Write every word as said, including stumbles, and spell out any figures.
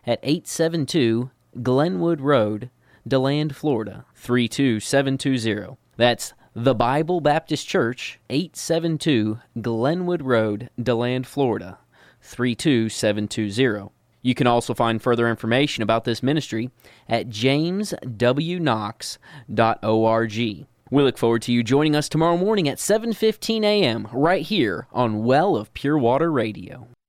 at eight seven two Glenwood Road, DeLand, Florida, three two seven two zero. That's The Bible Baptist Church, eight seven two Glenwood Road, DeLand, Florida, three two seven two zero. You can also find further information about this ministry at james w knox dot org. We look forward to you joining us tomorrow morning at seven fifteen a.m. right here on Well of Pure Water Radio.